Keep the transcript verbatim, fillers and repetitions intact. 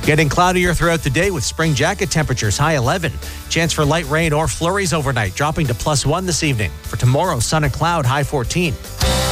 Getting cloudier throughout the day with spring jacket temperatures, high eleven. Chance for light rain or flurries overnight, dropping to plus one this evening. For tomorrow, sun and cloud, high fourteen.